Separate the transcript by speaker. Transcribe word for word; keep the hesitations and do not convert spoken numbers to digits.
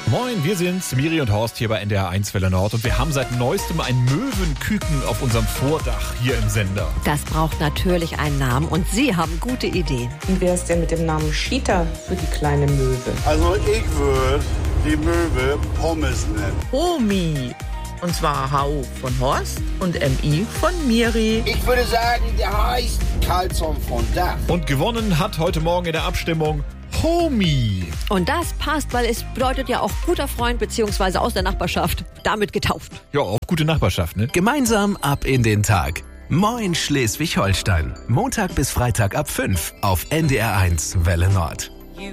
Speaker 1: Moin, wir sind's, Miri und Horst hier bei N D R eins Welle Nord und wir haben seit neuestem ein Möwenküken auf unserem Vordach hier im Sender.
Speaker 2: Das braucht natürlich einen Namen und Sie haben gute Ideen.
Speaker 3: Wie wär's denn mit dem Namen Cheetah für die kleine Möwe?
Speaker 4: Also ich würde die Möwe Pommes nennen.
Speaker 5: Homi. Und zwar H O von Horst und M I von Miri.
Speaker 6: Ich würde sagen, der heißt Karlsson von Dach.
Speaker 1: Und gewonnen hat heute Morgen in der Abstimmung Homie.
Speaker 2: Und das passt, weil es bedeutet ja auch guter Freund bzw. aus der Nachbarschaft. Damit getauft.
Speaker 1: Ja, auch gute Nachbarschaft, ne?
Speaker 7: Gemeinsam ab in den Tag. Moin Schleswig-Holstein. Montag bis Freitag ab fünf auf N D R eins Welle Nord.